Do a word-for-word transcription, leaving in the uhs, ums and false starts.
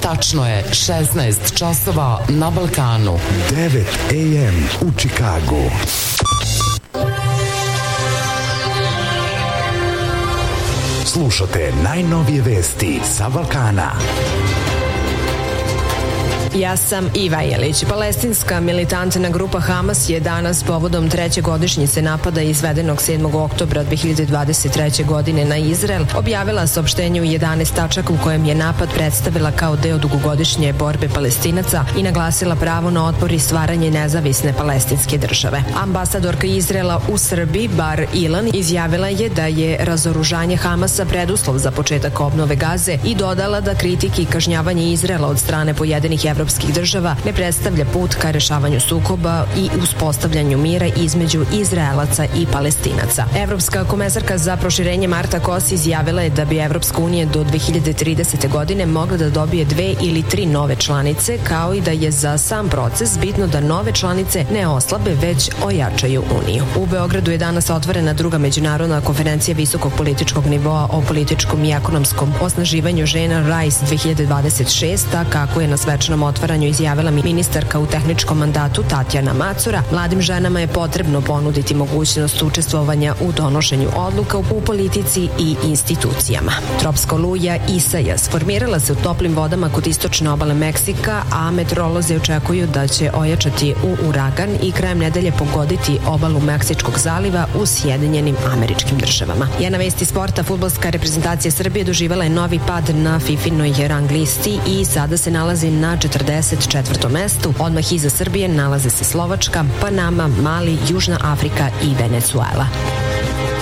Tačno je šesnaest časova na Balkanu. devet a m u Čikagu. Slušate najnovije vesti sa Balkana. Ja sam Iva Jelić. Palestinska militantna grupa Hamas je danas povodom treće godišnjice napada izvedenog sedmog oktobra dve hiljade dvadeset treće. godine na Izrael objavila saopštenje u jedanaest tačaka u kojem je napad predstavila kao deo dugogodišnje borbe Palestinaca i naglasila pravo na otpor i stvaranje nezavisne palestinske države. Ambasadorka Izraela u Srbiji Bar Ilan izjavila je da je razoružanje Hamasa preduslov za početak obnove Gaze i dodala da kritike i kažnjavanje Izraela od strane pojedinih evropskih država ne predstavlja put ka rešavanju sukoba i uspostavljanju mira između Izraelaca i Palestinaca. Evropska komesarka za proširenje Marta Kos izjavila je da bi Evropska unija do dve hiljade tridesete. godine mogla da dobije dve ili tri nove članice, kao i da je za sam proces bitno da nove članice ne oslabe, već ojačaju uniju. U Beogradu je danas otvorena druga međunarodna konferencija visokog političkog nivoa o političkom i ekonomskom osnaživanju žena Rise dve hiljade dvadeset šeste. Kako je na svečanom otvaranju izjavila ministarka u tehničkom mandatu Tatjana Macura, mladim ženama je potrebno ponuditi mogućnost učestvovanja u donošenju odluka u politici i institucijama. Tropska oluja Isaijas formirala se u toplim vodama kod istočne obale Meksika, a meteorolozi očekuju da će ojačati u uragan i krajem nedelje pogoditi obalu Meksičkog zaliva u Sjedinjenim Američkim Državama. Jedna vesti sporta, fudbalska reprezentacija Srbije doživela je novi pad na Fifinoj rang listi i sada se nalazi na četrdeset četvrtom mestu. Odmah iza Srbije nalaze se Slovačka, Panama, Mali, Južna Afrika i Venezuela.